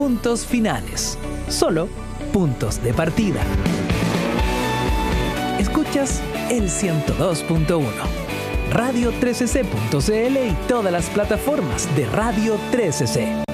puntos finales, solo puntos de partida. Escuchas el 102.1, radio3cc.cl y todas las plataformas de Radio 3cc.